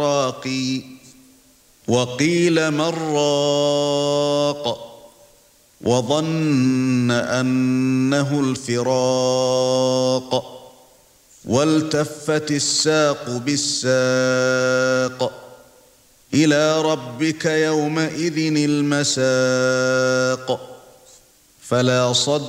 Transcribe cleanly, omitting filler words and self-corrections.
التراقي وقيل من راق وظن أنه الفراق والتفت الساق بالساق إلى ربك يومئذ المساق فلا صدق